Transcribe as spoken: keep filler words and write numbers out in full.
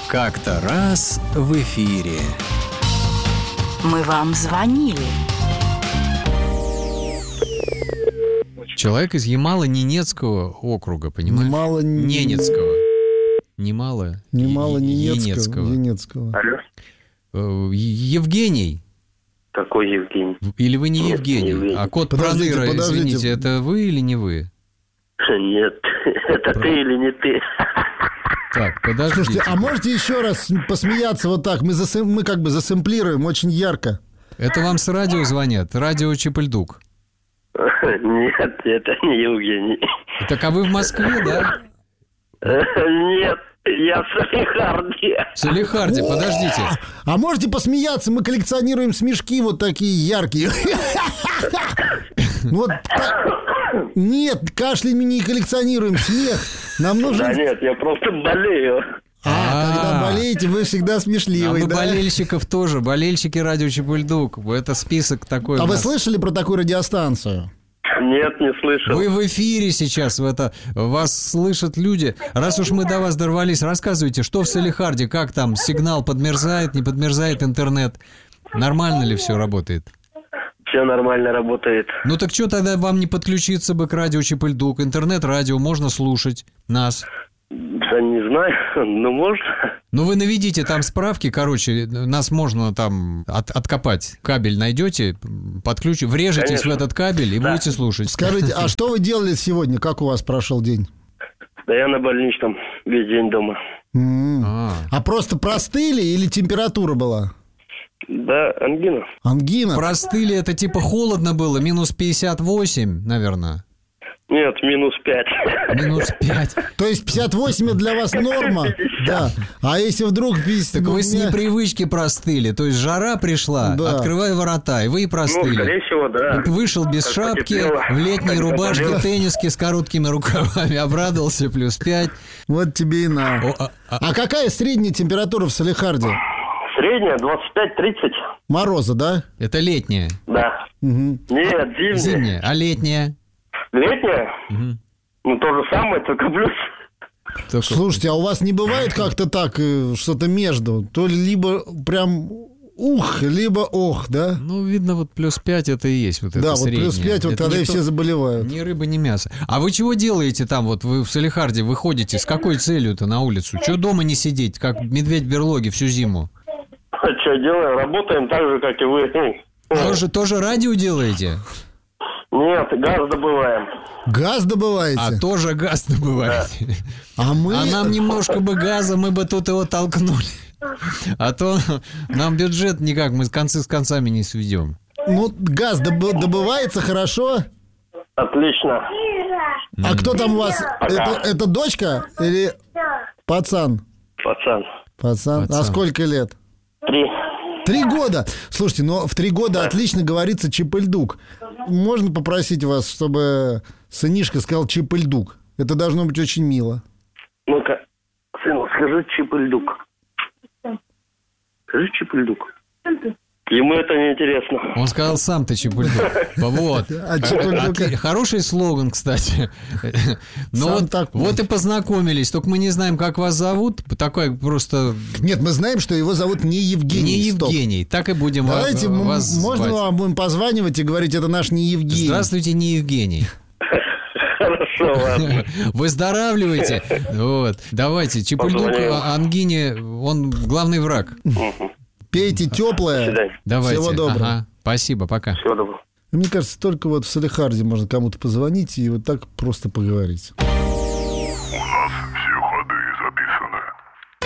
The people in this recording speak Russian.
Как-то раз в эфире. Мы вам звонили. Человек из Ямало-Ненецкого округа, понимаешь? Немало... Ненецкого. Немало... Немало Ненецкого. Ненецкого. Алло? Евгений. Какой Евгений? Или вы не Нет, Евгений? не Евгений. А кот Подождите, Проныра, подождите. извините, это вы или не вы? Нет, это Про- ты или не ты? Так, подождите. Слушайте, а можете еще раз посмеяться вот так? Мы, засэм... Мы как бы засэмплируем очень ярко. Это вам с радио звонят? Радио Чепельдук. Нет, это не Евгений. Так а вы в Москве, да? Нет, я в Салехарде. В Салехарде, О! подождите. А можете посмеяться? Мы коллекционируем смешки вот такие яркие. Вот так. Нет, кашляй мы не коллекционируем. Смех. Нам нужен... Да нет, я просто болею. А, когда А. болеете, вы всегда А смешливый, мы да? болельщиков тоже. Болельщики радио Чепельдук. Это список такой. А у вы нас. слышали про такую радиостанцию? Нет, не слышал. Вы в эфире сейчас, в это, вас слышат люди. Раз уж мы до вас дорвались, рассказывайте, что в Салехарде, как там, сигнал подмерзает, не подмерзает интернет? Нормально ли все работает? Все нормально работает. Ну так что тогда вам не подключиться бы к радио Чепельдук? Интернет-радио, можно слушать нас. Да не знаю, ну можно. Ну вы наведите там справки, короче, нас можно там от- откопать. Кабель найдете, подключите, врежетесь Конечно. в этот кабель и Да. будете слушать. Скажите, а что вы делали сегодня? Как у вас прошел день? Да я на больничном весь день дома. М. А. А просто простыли или температура была? Да, ангина. Ангина? Простыли, это типа холодно было, минус пятьдесят восемь, наверное. Нет, минус пять. Минус пять. То есть пятьдесят восемь для вас норма? Да. А если вдруг... пятьдесят Так вы с у меня- непривычки простыли. То есть жара пришла, Да. открывай ворота, и вы и Ну, простыли. скорее всего, да. Вышел без Как шапки, потеплело, в летней так рубашке, заболел. тенниске с короткими рукавами, обрадовался, плюс пять. Вот тебе и на. О, а- а- А какая средняя температура в Салехарде? Средняя двадцать пять тридцать. Мороза, да? Это летняя. Да. Мгм. Нет, зимняя. Зимняя, а летняя? Летняя? Мгм. Ну, то же самое, только плюс. Только- Слушайте, а у вас не бывает как-то так, э, что-то между? То ли либо прям ух, либо ох, да? Ну, видно, вот плюс пять это и есть вот это Да, вот среднее. плюс пять, вот Это тогда не и то- все заболевают. Ни рыба, ни мясо. А вы чего делаете там? Вот вы в Салехарде выходите, с какой целью-то на улицу? Чего дома не сидеть, как медведь в берлоге всю зиму? А что делаем? Работаем так же, как и вы. Тоже, тоже радио делаете? Нет, газ добываем. Газ добываете? А тоже газ добываете? А мы... А нам немножко бы газа, мы бы тут его толкнули. А то нам бюджет никак, мы концы с концами не сведем. Ну, газ доб- добывается хорошо. Отлично. А кто там у вас? Это, это дочка или пацан? Пацан. Пацан. Пацан. А сколько лет? Три. Три года. Слушайте, но в три года отлично говорится Чепельдук. Можно попросить вас, чтобы сынишка сказал Чепельдук? Это должно быть очень мило. Ну-ка, сын, скажи Чепельдук. Скажи Чепельдук. Ему это не интересно. Он сказал сам ты Чепельдук. Вот. А Чепельдук... Отли- Хороший слоган, кстати. Ну Сам вот, такой. вот и познакомились. Только мы не знаем, как вас зовут. Такой просто Нет, мы знаем, что его зовут не Евгений. не Стоп. Евгений. Так и будем ва- Давайте, м- вас можно звать. мы вам будем позванивать и говорить, это наш не Евгений. Здравствуйте, не Евгений. Хорошо, ладно. Выздоравливайте. Вот. Давайте. Чепельдук Позвоню. а- ангине, он главный враг. Пейте До теплое. свидания. Давайте. Всего доброго. Ага. Спасибо, пока. Всего доброго. Мне кажется, только вот в Салехарде можно кому-то позвонить и вот так просто поговорить.